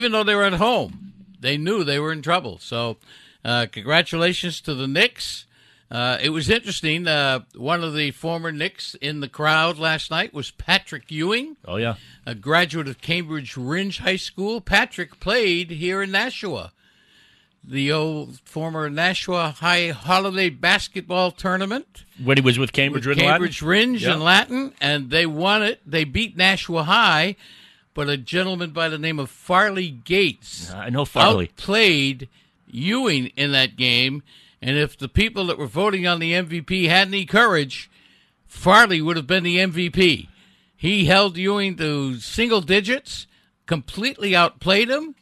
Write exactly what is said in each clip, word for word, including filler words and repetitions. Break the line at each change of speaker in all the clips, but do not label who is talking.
even though they were at home, they knew they were in trouble. So uh, congratulations to the Knicks. Uh, it was interesting. Uh, one of the former Knicks in the crowd last night was Patrick Ewing.
Oh, yeah.
A graduate of Cambridge Ringe High School. Patrick played here in Nashua. The old former Nashua High Holiday Basketball Tournament.
When he was with Cambridge
with
Ringe
Cambridge Ringe
yep.
and Latin, and they won it. They beat Nashua High, but a gentleman by the name of Farley Gates
I know Farley.
outplayed Ewing in that game, and if the people that were voting on the M V P had any courage, Farley would have been the M V P. He held Ewing to single digits, completely outplayed him,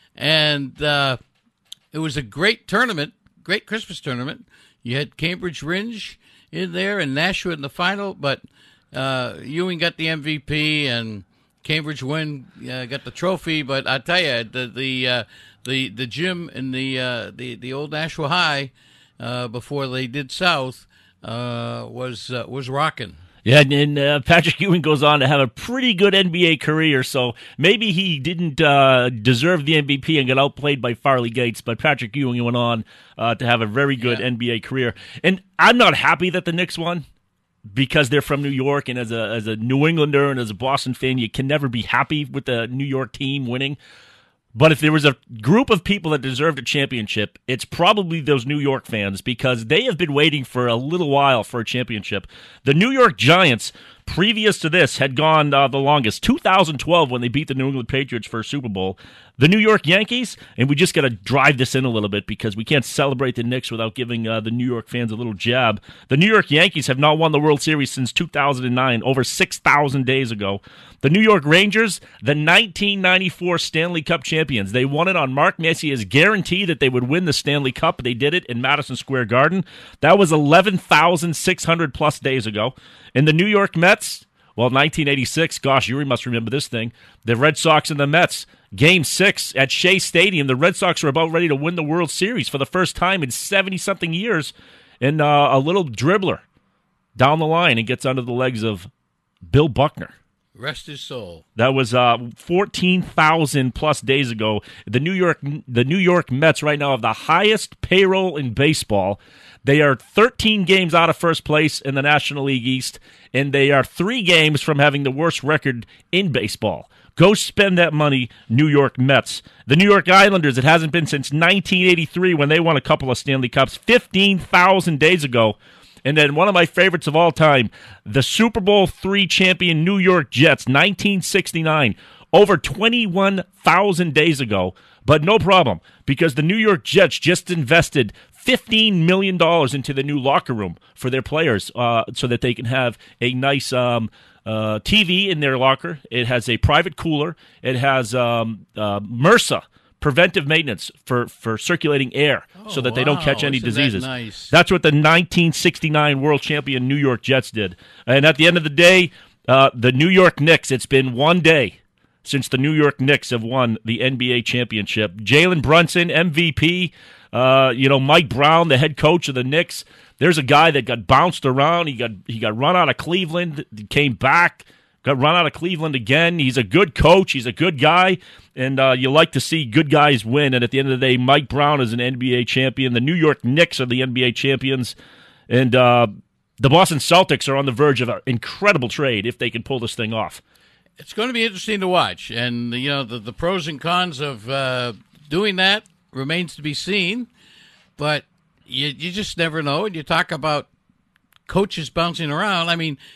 and uh, it was a great tournament, great Christmas tournament. You had Cambridge Ringe in there and Nashua in the final, but uh, Ewing got the M V P and Cambridge win uh, got the trophy. But I tell you, the the uh, the the gym in the uh, the the old Nashua High uh, before they did South uh, was uh, was rocking.
Yeah, and uh, Patrick Ewing goes on to have a pretty good N B A career, so maybe he didn't uh, deserve the M V P and got outplayed by Farley Gates, but Patrick Ewing went on uh, to have a very good yeah. N B A career. And I'm not happy that the Knicks won because they're from New York, and as a as a New Englander and as a Boston fan, you can never be happy with the New York team winning. But if there was a group of people that deserved a championship, it's probably those New York fans because they have been waiting for a little while for a championship. The New York Giants, previous to this, had gone uh, the longest, two thousand twelve when they beat the New England Patriots for a Super Bowl. The New York Yankees, and we just got to drive this in a little bit because we can't celebrate the Knicks without giving uh, the New York fans a little jab. The New York Yankees have not won the World Series since two thousand nine, over six thousand days ago. The New York Rangers, the nineteen ninety-four Stanley Cup champions. They won it on Mark Messier's guarantee that they would win the Stanley Cup. They did it in Madison Square Garden. That was eleven thousand six hundred plus days ago. And the New York Mets, well, nineteen eighty-six, gosh, you must remember this thing. The Red Sox and the Mets, Game six at Shea Stadium. The Red Sox were about ready to win the World Series for the first time in seventy-something years. And uh, a little dribbler down the line and gets under the legs of Bill Buckner.
Rest his soul.
That was uh, fourteen thousand plus days ago. The New York the New York Mets right now have the highest payroll in baseball. They are thirteen games out of first place in the National League East, and they are three games from having the worst record in baseball. Go spend that money, New York Mets. The New York Islanders, it hasn't been since nineteen eighty-three when they won a couple of Stanley Cups, fifteen thousand days ago. And then one of my favorites of all time, the Super Bowl three champion New York Jets, nineteen sixty-nine, over twenty-one thousand days ago. But no problem, because the New York Jets just invested fifteen million dollars into the new locker room for their players uh, so that they can have a nice um, uh, T V in their locker. It has a private cooler. It has um, uh, MRSA, preventive maintenance for, for circulating air oh, so that they don't
wow.
catch any
Isn't
diseases.
That nice?
That's what the nineteen sixty-nine world champion New York Jets did. And at the end of the day, uh, the New York Knicks, it's been one day since the New York Knicks have won the N B A championship. Jalen Brunson, M V P. Uh, you know, Mike Brown, the head coach of the Knicks. There's a guy that got bounced around. He got he got run out of Cleveland, came back, got run out of Cleveland again. He's a good coach. He's a good guy. And uh, you like to see good guys win. And at the end of the day, Mike Brown is an N B A champion. The New York Knicks are the N B A champions. And uh, the Boston Celtics are on the verge of an incredible trade if they can pull this thing off.
It's going to be interesting to watch. And, you know, the, the pros and cons of uh, doing that remains to be seen. But you, you just never know. And you talk about coaches bouncing around. I mean,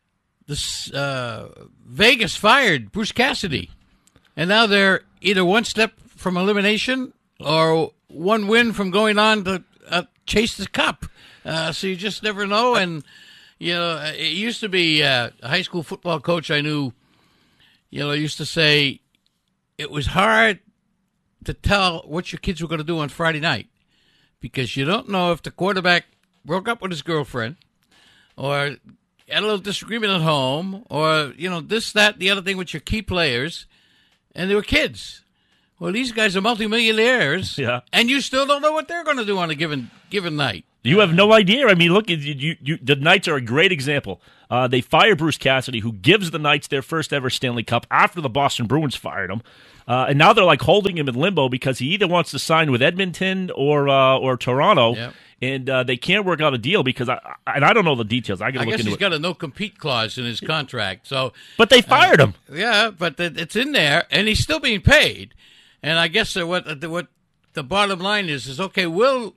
this uh, Vegas fired Bruce Cassidy. And now they're either one step from elimination or one win from going on to uh, chase the cup. Uh, so you just never know. And, you know, it used to be uh, a high school football coach I knew, you know, used to say it was hard to tell what your kids were going to do on Friday night because you don't know if the quarterback broke up with his girlfriend or had a little disagreement at home or, you know, this, that, the other thing with your key players. And they were kids. Well, these guys are multimillionaires,
yeah.
and you still don't know what they're going to do on a given given night.
You have no idea. I mean, look, you, you, you, the Knights are a great example. Uh, they fire Bruce Cassidy, who gives the Knights their first ever Stanley Cup after the Boston Bruins fired him. Uh, and now they're like holding him in limbo because he either wants to sign with Edmonton or uh, or Toronto. Yep. And uh, they can't work out a deal because I and I don't know the details. I,
I
look
guess
into
he's
it.
got a no compete clause in his contract. So,
but they fired uh, him.
Yeah, but it's in there, and he's still being paid. And I guess what what the bottom line is is okay. We'll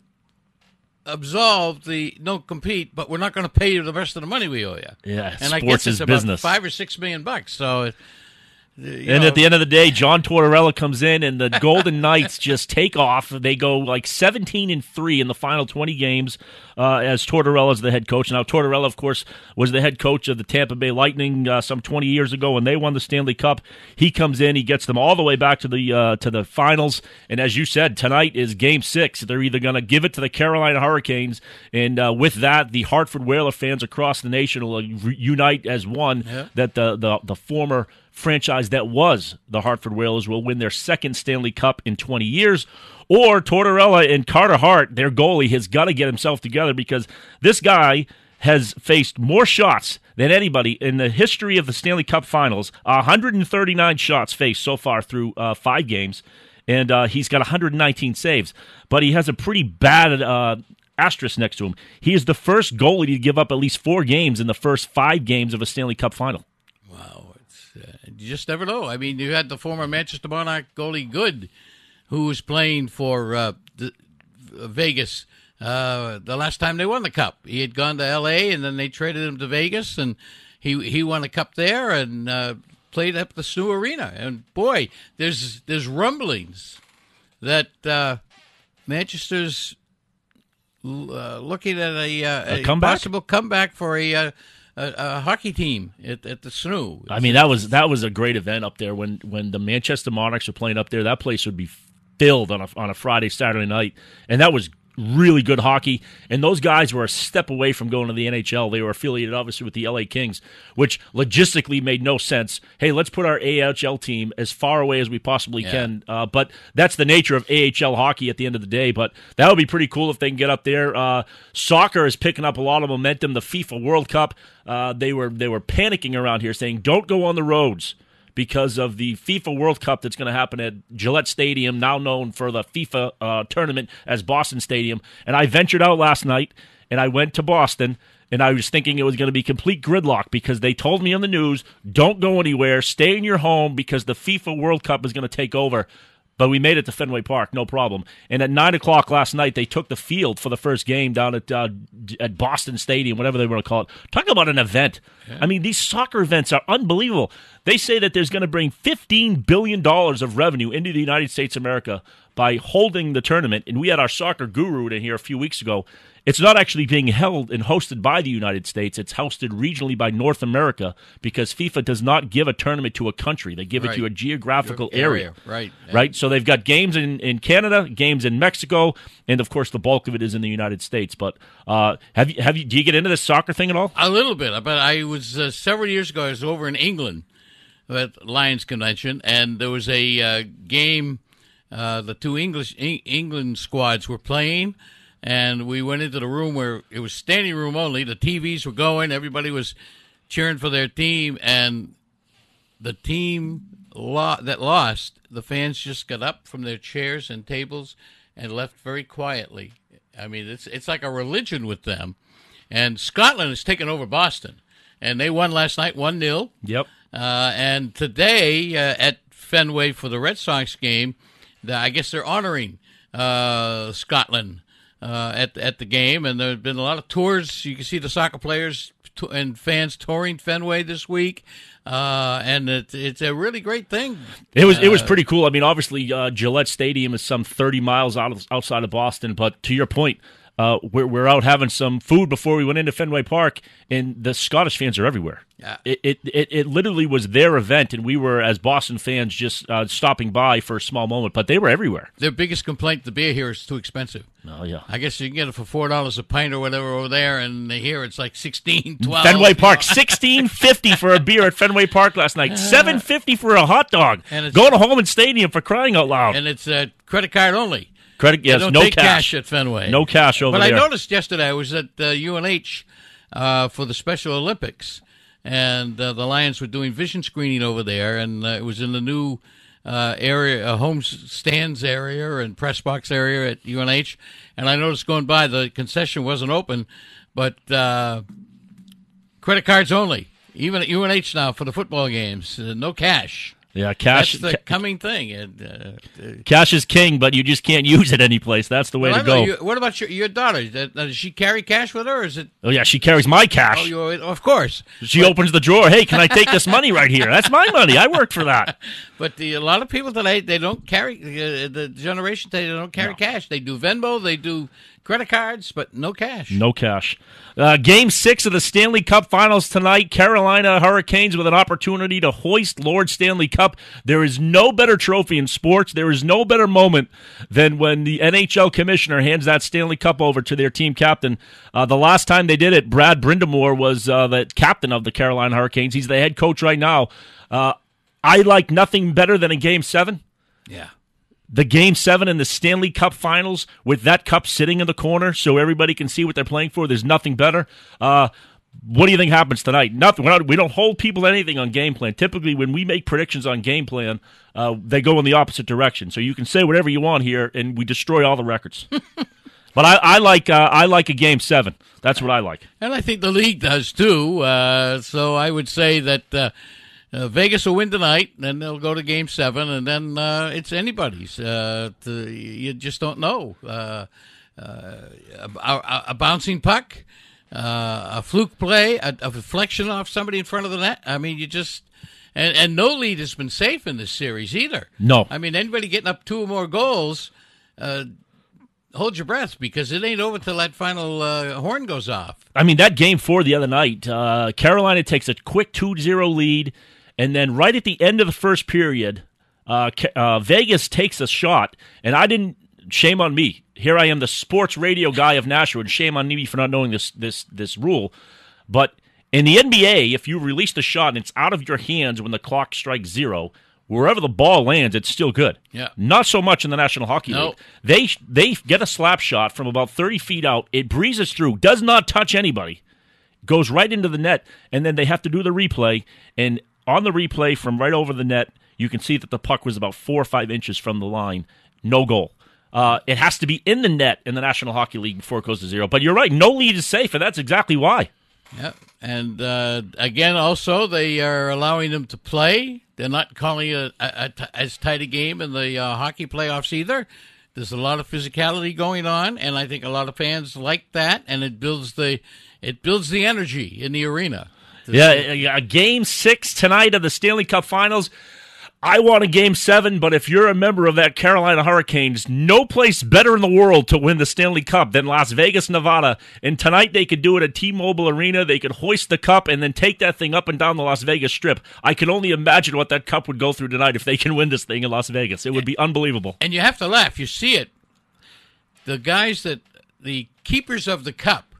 absolve the no compete, but we're not going to pay you the rest of the money we owe you.
Yeah,
and
sports
I guess
is
it's
business.
About five or six million bucks. So.
You and know. At the end of the day, John Tortorella comes in, and the Golden Knights just take off. They go like seventeen and three in the final twenty games uh, as Tortorella's the head coach. Now, Tortorella, of course, was the head coach of the Tampa Bay Lightning uh, some twenty years ago when they won the Stanley Cup. He comes in, he gets them all the way back to the uh, to the finals. And as you said, tonight is Game Six. They're either going to give it to the Carolina Hurricanes, and uh, with that, the Hartford Whaler fans across the nation will unite as one. Yeah. That the the the former franchise that was the Hartford Whalers will win their second Stanley Cup in twenty years, or Tortorella and Carter Hart, their goalie, has got to get himself together because this guy has faced more shots than anybody in the history of the Stanley Cup Finals. one hundred thirty-nine shots faced so far through uh, five games, and uh, he's got one hundred nineteen saves. But he has a pretty bad uh, asterisk next to him. He is the first goalie to give up at least four games in the first five games of a Stanley Cup Final.
Wow. Uh, you just never know. I mean, you had the former Manchester Monarch goalie Good, who was playing for uh, the, uh, Vegas uh, the last time they won the Cup. He had gone to L A, and then they traded him to Vegas, and he he won a Cup there and uh, played up the S N U Arena. And, boy, there's there's rumblings that uh, Manchester's uh, looking at a, uh,
a,
a
comeback?
possible comeback for a uh, A, a hockey team at, at the S N U.
I mean, that was that was a great event up there when, when the Manchester Monarchs were playing up there. That place would be filled on a on a Friday, Saturday night, and that was really good hockey. And those guys were a step away from going to the N H L. They were affiliated, obviously, with the L A Kings, which logistically made no sense. Hey, let's put our A H L team as far away as we possibly yeah. can. Uh, but that's the nature of A H L hockey at the end of the day. But that would be pretty cool if they can get up there. Uh, soccer is picking up a lot of momentum. The FIFA World Cup, uh, they were they were panicking around here, saying, don't go on the roads, because of the FIFA World Cup that's going to happen at Gillette Stadium, now known for the FIFA uh, tournament as Boston Stadium. And I ventured out last night, and I went to Boston, and I was thinking it was going to be complete gridlock because they told me on the news, don't go anywhere, stay in your home because the FIFA World Cup is going to take over. But we made it to Fenway Park, no problem. And at nine o'clock last night, they took the field for the first game down at uh, at Boston Stadium, whatever they want to call it. Talk about an event. Yeah. I mean, these soccer events are unbelievable. They say that there's going to bring fifteen billion dollars of revenue into the United States of America by holding the tournament. And we had our soccer guru in here a few weeks ago. It's not actually being held and hosted by the United States. It's hosted regionally by North America because FIFA does not give a tournament to a country. They give right. it to a geographical Your area. area.
Right.
Right. So they've got games in, in Canada, games in Mexico, and, of course, the bulk of it is in the United States. But uh, have you, have you, do you get into this soccer thing at all?
A little bit. But I was, uh, several years ago, I was over in England at Lions Convention, and there was a uh, game, uh, the two English e- England squads were playing. And we went into the room where it was standing room only. The T Vs were going. Everybody was cheering for their team. And the team lo- that lost, the fans just got up from their chairs and tables and left very quietly. I mean, it's it's like a religion with them. And Scotland has taken over Boston. And they won last night one nil.
Yep.
Uh, and today uh, at Fenway for the Red Sox game, the, I guess they're honoring uh, Scotland. Uh, at at the game, and there have been a lot of tours. You can see the soccer players to, and fans touring Fenway this week, uh, and it, it's a really great thing.
It was uh, it was pretty cool. I mean, obviously, uh, Gillette Stadium is some thirty miles out of, outside of Boston, but to your point, uh, we're we're out having some food before we went into Fenway Park, and the Scottish fans are everywhere.
Yeah.
It it it, it literally was their event, and we were as Boston fans just uh, stopping by for a small moment, but they were everywhere.
Their biggest complaint: the beer here is too expensive.
Oh yeah,
I guess you can get it for four dollars a pint or whatever over there, and here it's like sixteen, twelve.
Fenway Park, sixteen fifty for a beer at Fenway Park last night. Seven fifty for a hot dog. And it's, going to Holman Stadium for crying out loud.
And it's uh, credit card only.
Credit, yes,
they don't
no
take
cash.
cash at Fenway.
No cash over
but
there.
But I noticed yesterday I was at uh, U N H uh, for the Special Olympics, and uh, the Lions were doing vision screening over there, and uh, it was in the new uh, area, uh, home stands area and press box area at U N H. And I noticed going by, the concession wasn't open, but uh, credit cards only, even at U N H now for the football games. Uh, no cash.
Yeah, cash.
That's the
ca-
coming thing. And, uh, uh,
cash is king, but you just can't use it any place. That's the way
well,
to go.
You, what about your, your daughter? Does, does she carry cash with her, or is it?
Oh yeah, she carries my cash.
Oh, you, of course.
She
but,
opens the drawer. Hey, can I take this money right here? That's my money. I worked for that.
But the, a lot of people today, they don't carry uh, the generation today. They don't carry no. cash. They do Venmo. They do credit cards, but no cash.
No cash. Uh, game six of the Stanley Cup Finals tonight. Carolina Hurricanes with an opportunity to hoist Lord Stanley Cup. There is no better trophy in sports. There is no better moment than when the N H L commissioner hands that Stanley Cup over to their team captain. Uh, the last time they did it, Brad Brindamore was uh, the captain of the Carolina Hurricanes. He's the head coach right now. Uh, I like nothing better than a game seven.
Yeah.
The game seven in the Stanley Cup Finals with that cup sitting in the corner so everybody can see what they're playing for. There's nothing better. Uh, what do you think happens tonight? Nothing. We're not, we don't hold people to anything on game plan. Typically, when we make predictions on game plan, uh, they go in the opposite direction. So you can say whatever you want here, and we destroy all the records. But I, I like uh, I like a game seven. That's what I like.
And I think the league does too. Uh, so I would say that uh, uh, Vegas will win tonight, then they'll go to game seven, and then uh, it's anybody's. Uh, to, you just don't know. Uh, uh, a, a bouncing puck, uh, a fluke play, a, a deflection off somebody in front of the net. I mean, you just and, and no lead has been safe in this series either.
No.
I mean, anybody getting up two or more goals, uh, hold your breath, because it ain't over till that final uh, horn goes off.
I mean, that game four the other night, uh, Carolina takes a quick two zero lead, and then right at the end of the first period, uh, uh, Vegas takes a shot, and I didn't, shame on me. Here I am, the sports radio guy of Nashua, and shame on me for not knowing this this this rule. But in the N B A, if you release the shot and it's out of your hands when the clock strikes zero, wherever the ball lands, it's still good.
Yeah.
Not so much in the National Hockey
No.
League. They they get a slap shot from about thirty feet out. It breezes through, does not touch anybody, goes right into the net, and then they have to do the replay. And on the replay from right over the net, you can see that the puck was about four or five inches from the line. No goal. Uh, it has to be in the net in the National Hockey League before it goes to zero. But you're right, no lead is safe, and that's exactly why.
Yeah, and uh, again, also, they are allowing them to play. They're not calling it a, a, a, as tight a game in the uh, hockey playoffs either. There's a lot of physicality going on, and I think a lot of fans like that, and it builds the it builds the energy in the arena.
Yeah, a, a game six tonight of the Stanley Cup Finals. I want a game seven, but if you're a member of that Carolina Hurricanes, no place better in the world to win the Stanley Cup than Las Vegas, Nevada. And tonight they could do it at T-Mobile Arena. They could hoist the cup and then take that thing up and down the Las Vegas Strip. I can only imagine what that cup would go through tonight if they can win this thing in Las Vegas. It would be unbelievable.
And you have to laugh. You see it. The guys that, the keepers of the cup,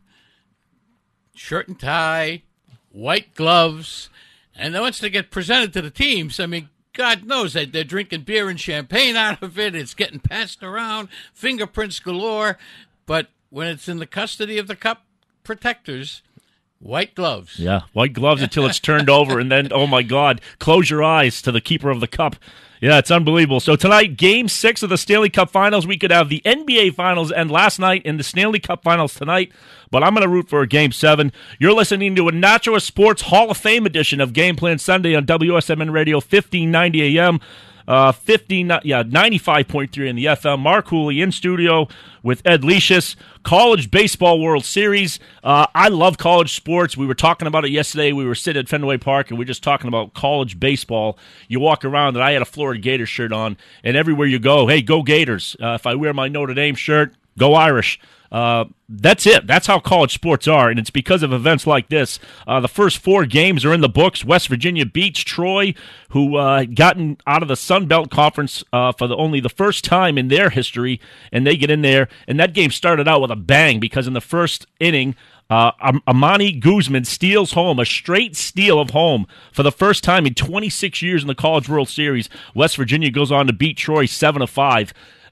shirt and tie, white gloves, and then once they get presented to the teams, I mean, God knows that they're drinking beer and champagne out of it. It's getting passed around, fingerprints galore. But when it's in the custody of the cup protectors, white gloves.
Yeah, white gloves until it's turned over, and then, oh my God, close your eyes to the keeper of the cup. Yeah, it's unbelievable. So tonight, game six of the Stanley Cup Finals. We could have the N B A Finals end last night and the Stanley Cup Finals tonight, but I'm going to root for a game seven. You're listening to a Nashua Sports Hall of Fame edition of Game Plan Sunday on W S M N Radio, fifteen ninety A M. Uh, fifteen, yeah, ninety-five point three in the F M. Mark Hooley in studio with Ed Leishus. College Baseball World Series. Uh, I love college sports. We were talking about it yesterday. We were sitting at Fenway Park, and we were just talking about college baseball. You walk around, and I had a Florida Gators shirt on, and everywhere you go, hey, go Gators. Uh, if I wear my Notre Dame shirt, go Irish. Uh, that's it. That's how college sports are, and it's because of events like this. Uh, the first four games are in the books. West Virginia beats Troy, who uh, gotten out of the Sun Belt Conference uh, for the, only the first time in their history, and they get in there. And that game started out with a bang because in the first inning, uh, Am- Amani Guzman steals home, a straight steal of home for the first time in twenty-six years in the College World Series. West Virginia goes on to beat Troy seven to five.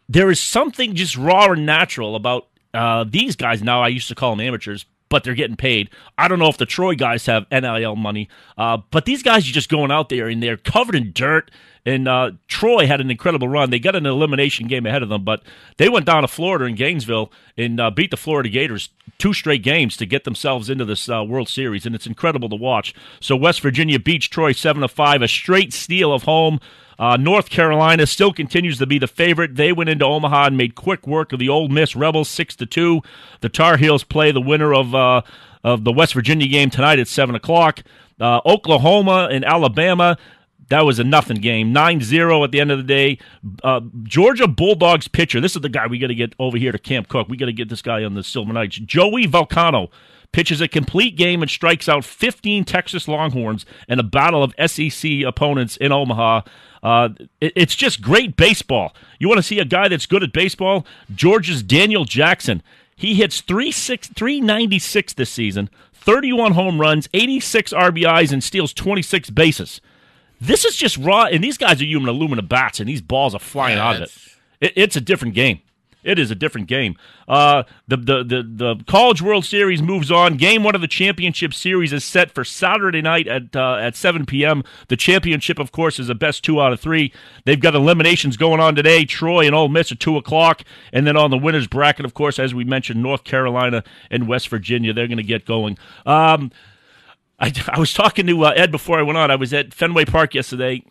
there is something just raw and natural about uh, these guys. Now, I used to call them amateurs, but they're getting paid. I don't know if the Troy guys have N I L money, uh, but these guys are just going out there, and they're covered in dirt. And uh, Troy had an incredible run. They got an elimination game ahead of them, but they went down to Florida in Gainesville and uh, beat the Florida Gators two straight games to get themselves into this uh, World Series, and it's incredible to watch. So West Virginia beats Troy seven to five, a straight steal of home. Uh, North Carolina still continues to be the favorite. They went into Omaha and made quick work of the Ole Miss Rebels six to two. The Tar Heels play the winner of uh, of the West Virginia game tonight at seven o'clock. Uh, Oklahoma and Alabama, that was a nothing game, nine zero at the end of the day. Uh, Georgia Bulldogs pitcher, this is the guy we got to get over here to Camp Cook. We got to get this guy on the Silver Knights. Joey Volcano pitches a complete game and strikes out fifteen Texas Longhorns in a battle of S E C opponents in Omaha. Uh, it, it's just great baseball. You want to see a guy that's good at baseball? Georgia's Daniel Jackson. He hits three ninety-six this season, thirty-one home runs, eighty-six R B Is, and steals twenty-six bases. This is just raw, and these guys are using aluminum bats, and these balls are flying yeah, out of it. it. It's a different game. It is a different game. Uh, the, the the the College World Series moves on. Game one of the championship series is set for Saturday night at uh, at seven p.m. The championship, of course, is a best two out of three. They've got eliminations going on today. Troy and Ole Miss at two o'clock. And then on the winner's bracket, of course, as we mentioned, North Carolina and West Virginia, they're going to get going. Um, I, I was talking to uh, Ed before I went on. I was at Fenway Park yesterday.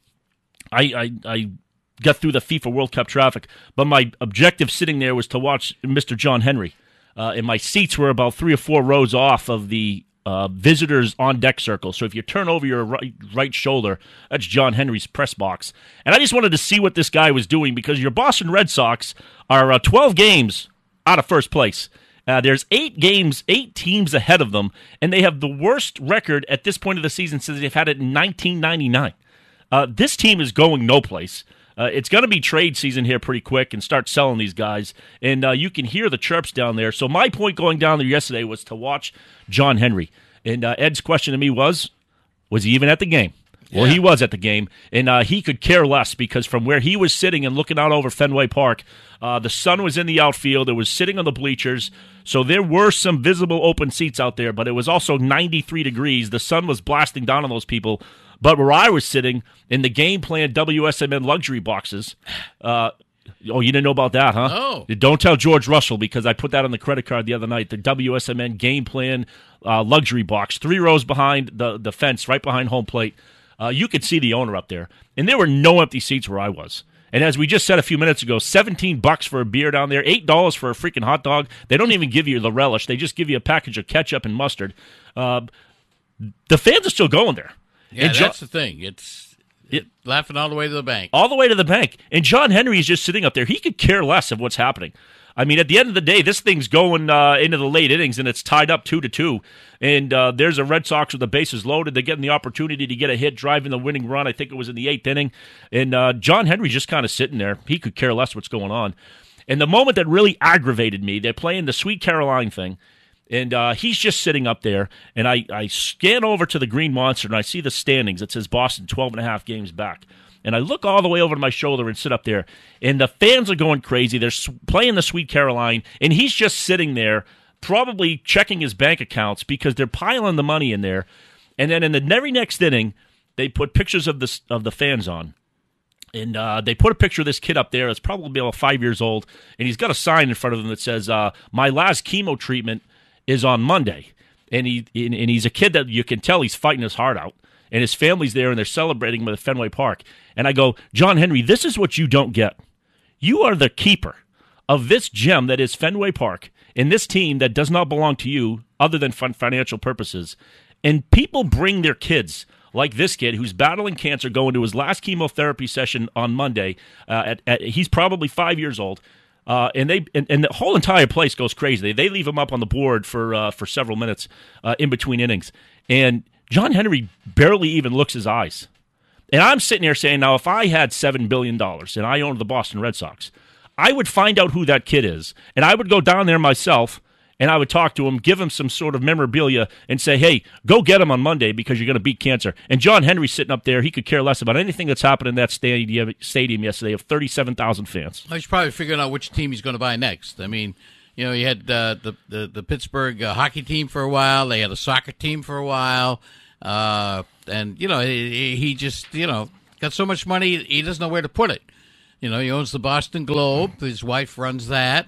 I I... I got through the FIFA World Cup traffic, but my objective sitting there was to watch Mister John Henry. Uh, and my seats were about three or four rows off of the uh, visitors on deck circle. So if you turn over your right, right shoulder, that's John Henry's press box. And I just wanted to see what this guy was doing, because your Boston Red Sox are uh, twelve games out of first place. Uh, there's eight games, eight teams ahead of them, and they have the worst record at this point of the season since they've had it in nineteen ninety-nine. Uh, this team is going no place. Uh, it's going to be trade season here pretty quick and start selling these guys, and uh, you can hear the chirps down there. So my point going down there yesterday was to watch John Henry. And uh, Ed's question to me was, was he even at the game? Yeah. Well, he was at the game, and uh, he could care less, because from where he was sitting and looking out over Fenway Park, uh, the sun was in the outfield. It was sitting on the bleachers, so there were some visible open seats out there, but it was also ninety-three degrees. The sun was blasting down on those people. But where I was sitting in the Game Plan W S M N luxury boxes, uh, oh, you didn't know about that, huh?
No.
Don't tell George Russell, because I put that on the credit card the other night. The W S M N Game Plan uh, luxury box, three rows behind the, the fence, right behind home plate. Uh, you could see the owner up there. And there were no empty seats where I was. And as we just said a few minutes ago, seventeen bucks for a beer down there, eight dollars for a freaking hot dog. They don't even give you the relish. They just give you a package of ketchup and mustard. Uh, the fans are still going there.
Yeah,
and
that's jo- the thing. It's it, laughing all the way to the bank.
All the way to the bank. And John Henry is just sitting up there. He could care less of what's happening. I mean, at the end of the day, this thing's going uh, into the late innings, and it's tied up two to two. And uh, there's a Red Sox with the bases loaded. They're getting the opportunity to get a hit, driving the winning run. I think it was in the eighth inning. And uh, John Henry's just kind of sitting there. He could care less what's going on. And the moment that really aggravated me, they're playing the Sweet Caroline thing. And uh, he's just sitting up there, and I, I scan over to the Green Monster, and I see the standings. It says Boston twelve and a half games back. And I look all the way over to my shoulder and sit up there, and the fans are going crazy. They're playing the Sweet Caroline, and he's just sitting there, probably checking his bank accounts, because they're piling the money in there. And then in the very next inning, they put pictures of the, of the fans on. And uh, they put a picture of this kid up there that's probably about five years old, and he's got a sign in front of him that says, uh, my last chemo treatment is on Monday. And he and he's a kid that you can tell he's fighting his heart out. And his family's there, and they're celebrating him at Fenway Park. And I go, John Henry, this is what you don't get. You are the keeper of this gem that is Fenway Park, and this team that does not belong to you other than fun financial purposes. And people bring their kids, like this kid who's battling cancer, going to his last chemotherapy session on Monday. Uh, at, at, he's probably five years old. Uh, and they and, and the whole entire place goes crazy. They, they leave him up on the board for uh, for several minutes uh, in between innings. And John Henry barely even looks his eyes. And I'm sitting here saying, now, if I had seven billion dollars and I owned the Boston Red Sox, I would find out who that kid is, and I would go down there myself and I would talk to him, give him some sort of memorabilia, and say, hey, go get him on Monday because you're going to beat cancer. And John Henry sitting up there, he could care less about anything that's happened in that stadium, stadium yesterday of thirty-seven thousand fans.
He's probably figuring out which team he's going to buy next. I mean, you know, he had uh, the, the, the Pittsburgh uh, hockey team for a while. They had a soccer team for a while. Uh, and, you know, he, he just, you know, got so much money, he doesn't know where to put it. You know, he owns the Boston Globe. His wife runs that.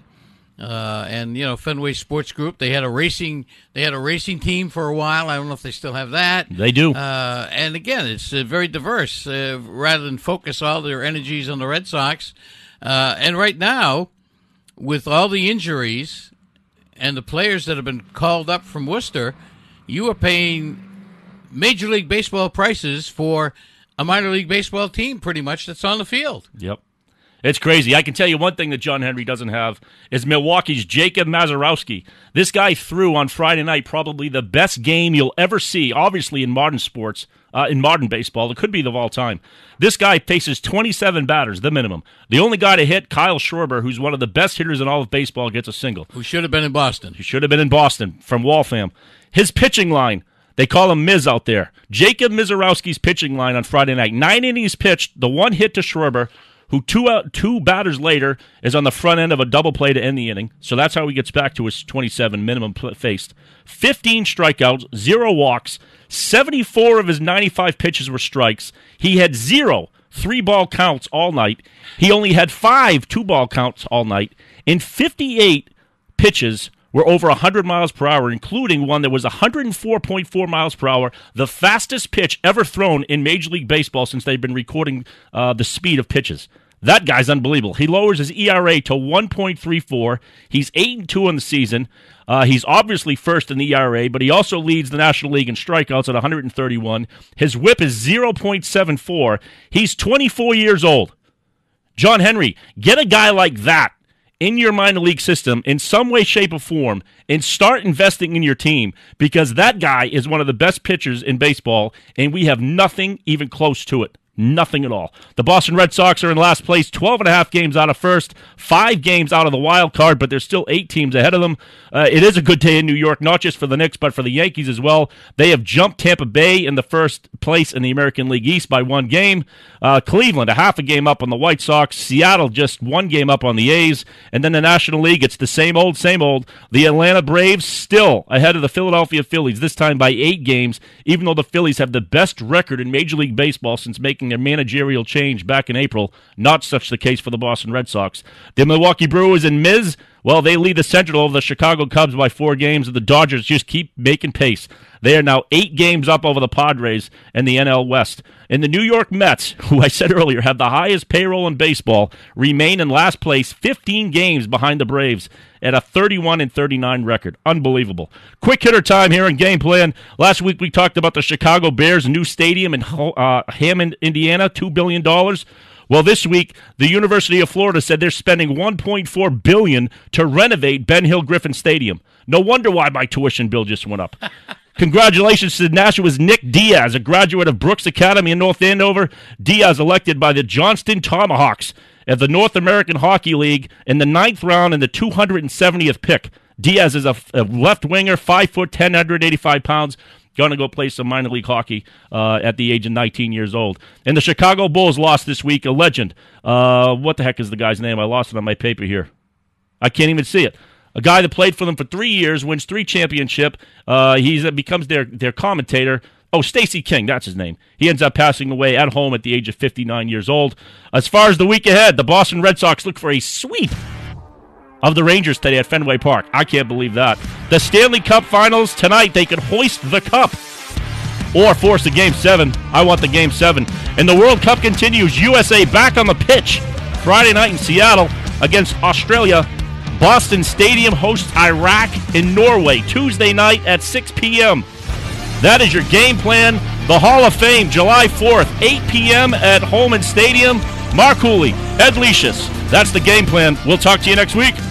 Uh, and, you know, Fenway Sports Group, they had a racing they had a racing team for a while. I don't know if they still have that.
They do.
Uh, and, again, it's uh, very diverse uh, rather than focus all their energies on the Red Sox. Uh, and right now, with all the injuries and the players that have been called up from Worcester, you are paying Major League Baseball prices for a minor league baseball team pretty much that's on the field.
Yep. It's crazy. I can tell you one thing that John Henry doesn't have is Milwaukee's Jacob Mazurowski. This guy threw on Friday night probably the best game you'll ever see, obviously in modern sports, uh, in modern baseball. It could be of all time. This guy faces twenty-seven batters, the minimum. The only guy to hit, Kyle Schwarber, who's one of the best hitters in all of baseball, gets a single.
Who should have been in Boston.
He should have been in Boston from Waltham. His pitching line, they call him Miz out there. Jacob Mazurowski's pitching line on Friday night. Nine innings pitched, the one hit to Schwarber, who two out, two batters later is on the front end of a double play to end the inning. So that's how he gets back to his twenty-seven minimum faced. fifteen strikeouts, zero walks, seventy-four of his ninety-five pitches were strikes. He had zero three-ball counts all night. He only had five two-ball counts all night. And fifty-eight pitches were over one hundred miles per hour, including one that was one hundred four point four miles per hour, the fastest pitch ever thrown in Major League Baseball since they've been recording uh, the speed of pitches. That guy's unbelievable. He lowers his E R A to one point three four. He's eight and two in the season. Uh, he's obviously first in the E R A, but he also leads the National League in strikeouts at one hundred thirty-one. His whip is zero point seven four. He's twenty-four years old. John Henry, get a guy like that in your minor league system in some way, shape, or form and start investing in your team because that guy is one of the best pitchers in baseball, and we have nothing even close to it. Nothing at all. The Boston Red Sox are in last place, twelve and a half games out of first, five games out of the wild card, but there's still eight teams ahead of them. Uh, it is a good day in New York, not just for the Knicks, but for the Yankees as well. They have jumped Tampa Bay in the first place in the American League East by one game. Uh, Cleveland, a half a game up on the White Sox. Seattle, just one game up on the A's. And then the National League, it's the same old, same old. The Atlanta Braves still ahead of the Philadelphia Phillies, this time by eight games, even though the Phillies have the best record in Major League Baseball since making their managerial change back in April. Not such the case for the Boston Red Sox. The Milwaukee Brewers and Miz, well, they lead the Central over the Chicago Cubs by four games, and the Dodgers just keep making pace. They are now eight games up over the Padres and the N L West. And the New York Mets, who I said earlier have the highest payroll in baseball, remain in last place, fifteen games behind the Braves at a thirty-one and thirty-nine record. Unbelievable. Quick hitter time here in Game Plan. Last week we talked about the Chicago Bears' new stadium in uh, Hammond, Indiana, two billion dollars. Well, this week, the University of Florida said they're spending one point four billion dollars to renovate Ben Hill Griffin Stadium. No wonder why my tuition bill just went up. Congratulations to Nashua's Nick Diaz, a graduate of Brooks Academy in North Andover. Diaz elected by the Johnston Tomahawks of the North American Hockey League in the ninth round and the two hundred seventieth pick. Diaz is a, a left winger, five foot ten, one hundred eighty-five pounds. Going to go play some minor league hockey uh, at the age of nineteen years old. And the Chicago Bulls lost this week, a legend. Uh, what the heck is the guy's name? I lost it on my paper here. I can't even see it. A guy that played for them for three years, wins three championships. Uh, he becomes their, their commentator. Oh, Stacey King, that's his name. He ends up passing away at home at the age of fifty-nine years old. As far as the week ahead, the Boston Red Sox look for a sweep of the Rangers today at Fenway Park. I can't believe that. The Stanley Cup Finals tonight, they could hoist the cup or force a Game seven. I want the Game seven. And the World Cup continues. U S A back on the pitch Friday night in Seattle against Australia. Boston Stadium hosts Iraq and Norway Tuesday night at six p.m. That is your game plan. The Hall of Fame, July fourth, eight p.m. at Holman Stadium. Mark Cooley, Ed Leashus. That's the game plan. We'll talk to you next week.